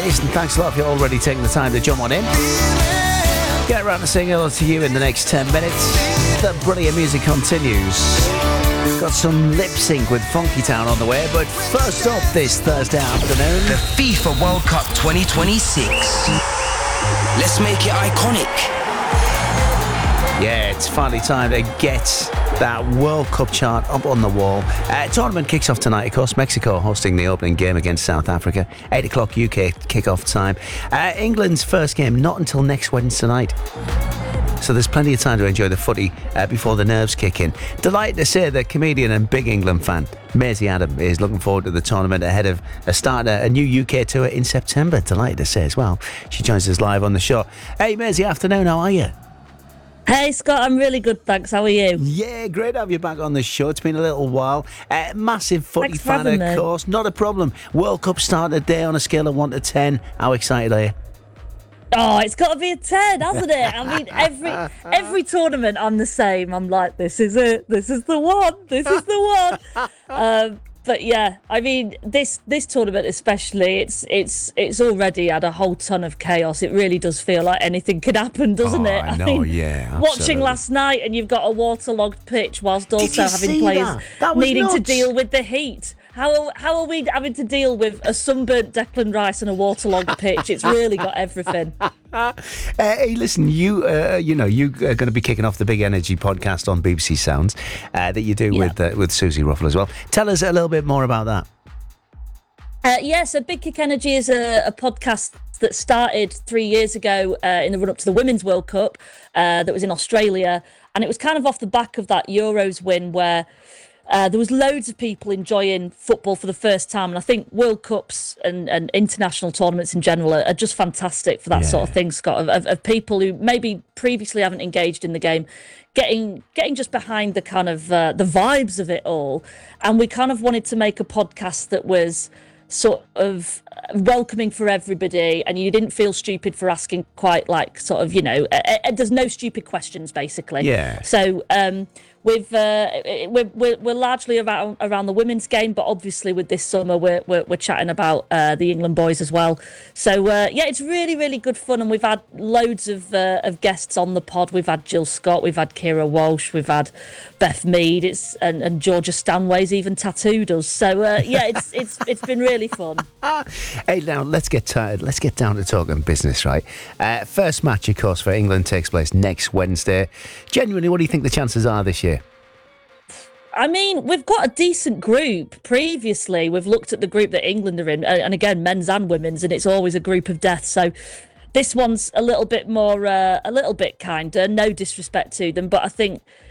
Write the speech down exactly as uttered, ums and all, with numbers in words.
Hey, listen, thanks a lot for already taking the time to jump on in. Get around to saying hello to you in the next ten minutes. The brilliant music continues. Got some lip sync with Funky Town on the way, but first up this Thursday afternoon, the FIFA World Cup twenty twenty-six. Let's make it iconic. Yeah, it's finally time to get that World Cup chart up on the wall. Uh, tournament kicks off tonight, of course. Mexico hosting the opening game against South Africa. eight o'clock U K kick-off time. Uh, England's first game not until next Wednesday night. So there's plenty of time to enjoy the footy uh, before the nerves kick in. Delighted to say that comedian and big England fan Maisie Adam is looking forward to the tournament ahead of a start a new U K tour in September. Delighted to say as well. She joins us live on the show. Hey Maisie, afternoon, how are you? Hey Scott, I'm really good, thanks. How are you? Yeah, great to have you back on the show. It's been a little while. Uh, massive footy Thanks for fan, having of me. course. Not a problem. World Cup start today on a scale of one to ten. How excited are you? Oh, it's got to be a ten, hasn't it? I mean, every every tournament I'm the same. I'm like, this is it. This is the one. This is the one. Um, but yeah, I mean, this this tournament especially, it's it's it's already had a whole ton of chaos. It really does feel like anything could happen, doesn't Oh, it? I know, mean, yeah, watching absolutely. last night, and you've got a waterlogged pitch whilst also you having see players that? That was needing to nuts. deal with the heat. How are, how are we having to deal with a sunburnt Declan Rice and a waterlogged pitch? It's really got everything. Uh, hey, listen, you uh, you know, you are going to be kicking off the Big Energy podcast on B B C Sounds uh, that you do Yeah. with uh, with Susie Ruffle as well. Tell us a little bit more about that. Uh, yeah, so Big Kick Energy is a, a podcast that started three years ago uh, in the run-up to the Women's World Cup uh, that was in Australia. And it was kind of off the back of that Euros win where uh, there was loads of people enjoying football for the first time. And I think World Cups and, and international tournaments in general are, are just fantastic for that Yeah. sort of thing, Scott, of, of, of people who maybe previously haven't engaged in the game, getting getting just behind the kind of uh, the vibes of it all. And we kind of wanted to make a podcast that was sort of welcoming for everybody, and you didn't feel stupid for asking quite like sort of, you know, uh, uh, there's no stupid questions basically. Yeah. So um we've uh, we're, we're we're largely around around the women's game, but obviously with this summer we're we're, we're chatting about uh, the England boys as well. So uh, yeah, it's really really good fun, and we've had loads of uh, of guests on the pod. We've had Jill Scott, we've had Kira Walsh, we've had Beth Mead, it's and, and Georgia Stanway's even tattooed us. So uh, yeah, it's it's it's been really fun. Hey, now let's get to, let's get down to talking business, right? Uh, first match, of course, for England takes place next Wednesday. Genuinely, what do you think the chances are this year? I mean, we've got a decent group. Previously, we've looked at the group that England are in, and again, men's and women's, and it's always a group of death. So this one's a little bit more, uh, a little bit kinder. No disrespect to them, but I think